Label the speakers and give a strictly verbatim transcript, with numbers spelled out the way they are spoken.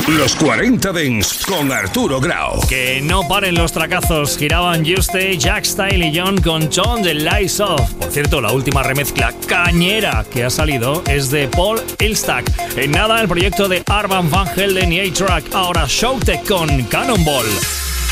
Speaker 1: Los cuarenta Dance con Arturo Grau.
Speaker 2: Que no paren los tracazos. Giraban Juste, Jack Style y John con John the Lights Off. Por cierto, la última remezcla cañera que ha salido es de Paul Ilstak. En nada, el proyecto de Arvan van Helden y A-Track. Ahora Showtek con Cannonball.